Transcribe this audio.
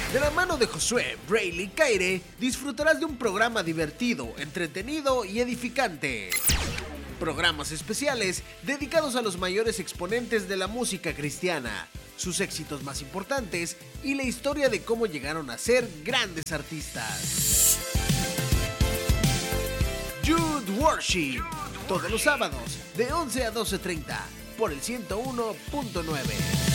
De la mano de Josué Brayley Caire, disfrutarás de un programa divertido, entretenido y edificante. Programas especiales dedicados a los mayores exponentes de la música cristiana, sus éxitos más importantes y la historia de cómo llegaron a ser grandes artistas. Youth Worship, todos los sábados de 11 a 12:30 por el 101.9.